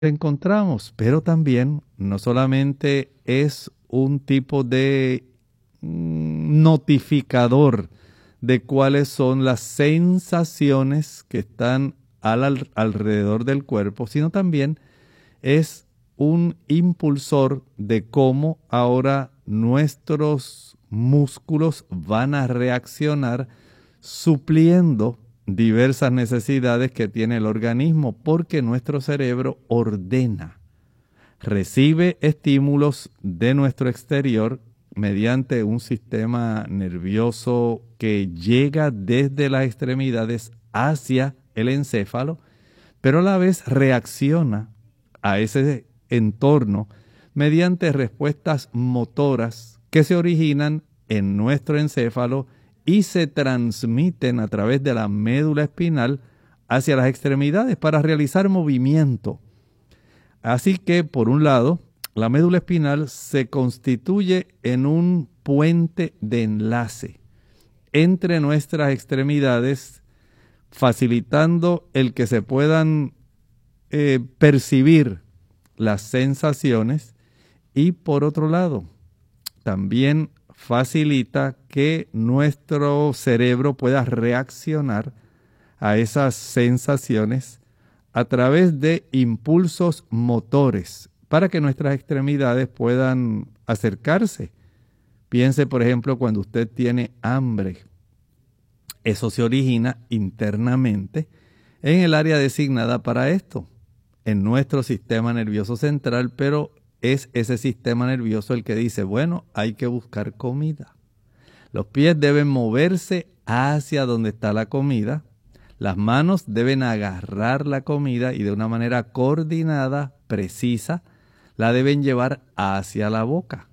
encontramos, pero también no solamente es un tipo de notificador de cuáles son las sensaciones que están alrededor del cuerpo, sino también es un impulsor de cómo ahora nuestros músculos van a reaccionar supliendo diversas necesidades que tiene el organismo, porque nuestro cerebro ordena, recibe estímulos de nuestro exterior mediante un sistema nervioso que llega desde las extremidades hacia el encéfalo, pero a la vez reacciona a ese entorno mediante respuestas motoras que se originan en nuestro encéfalo y se transmiten a través de la médula espinal hacia las extremidades para realizar movimiento. Así que, por un lado, la médula espinal se constituye en un puente de enlace entre nuestras extremidades, facilitando el que se puedan percibir las sensaciones, y por otro lado, también facilita que nuestro cerebro pueda reaccionar a esas sensaciones a través de impulsos motores para que nuestras extremidades puedan acercarse. Piense, por ejemplo, cuando usted tiene hambre. Eso se origina internamente en el área designada para esto, en nuestro sistema nervioso central, pero es ese sistema nervioso el que dice, bueno, hay que buscar comida. Los pies deben moverse hacia donde está la comida, las manos deben agarrar la comida y de una manera coordinada, precisa, la deben llevar hacia la boca.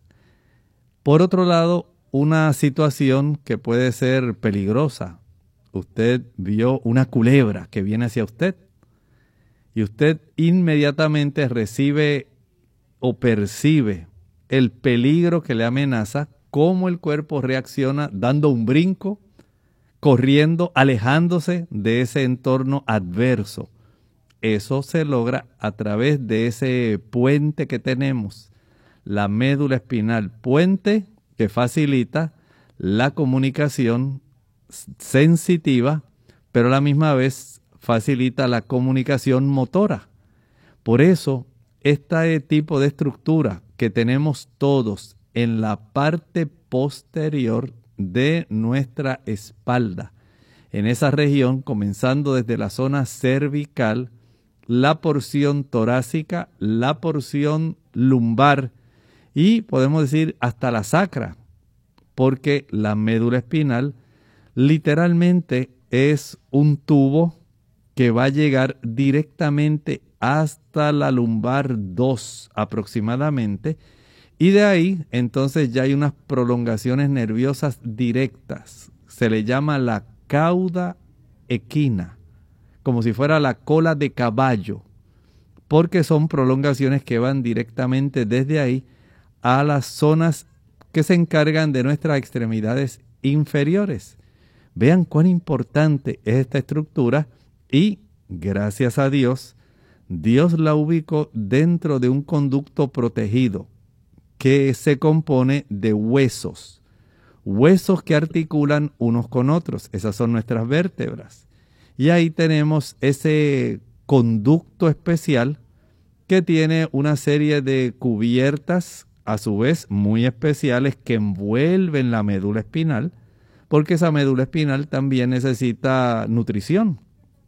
Por otro lado, una situación que puede ser peligrosa. Usted vio una culebra que viene hacia usted y usted inmediatamente recibe o percibe el peligro que le amenaza, cómo el cuerpo reacciona dando un brinco, corriendo, alejándose de ese entorno adverso. Eso se logra a través de ese puente que tenemos, la médula espinal, puente que facilita la comunicación sensitiva, pero a la misma vez facilita la comunicación motora. Por eso, este tipo de estructura que tenemos todos en la parte posterior de nuestra espalda, en esa región, comenzando desde la zona cervical, la porción torácica, la porción lumbar y podemos decir hasta la sacra, porque la médula espinal literalmente es un tubo que va a llegar directamente hasta la lumbar 2 aproximadamente, y de ahí entonces ya hay unas prolongaciones nerviosas directas. Se le llama la cauda equina, como si fuera la cola de caballo, porque son prolongaciones que van directamente desde ahí a las zonas que se encargan de nuestras extremidades inferiores. Vean cuán importante es esta estructura y, gracias a Dios, Dios la ubicó dentro de un conducto protegido que se compone de huesos, huesos que articulan unos con otros. Esas son nuestras vértebras. Y ahí tenemos ese conducto especial que tiene una serie de cubiertas, a su vez muy especiales, que envuelven la médula espinal, porque esa médula espinal también necesita nutrición,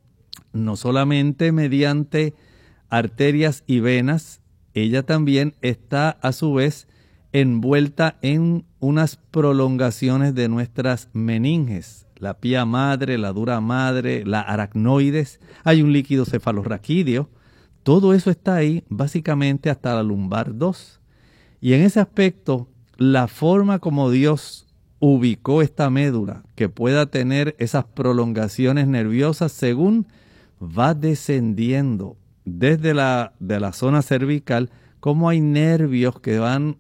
no solamente mediante arterias y venas, ella también está a su vez envuelta en unas prolongaciones de nuestras meninges, la pía madre, la dura madre, la aracnoides, hay un líquido cefalorraquídeo, todo eso está ahí básicamente hasta la lumbar 2. Y en ese aspecto, la forma como Dios ubicó esta médula, que pueda tener esas prolongaciones nerviosas según va descendiendo desde de la zona cervical, como hay nervios que van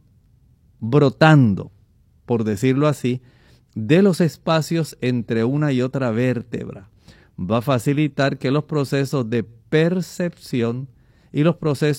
brotando, por decirlo así, de los espacios entre una y otra vértebra. Va a facilitar que los procesos de percepción y los procesos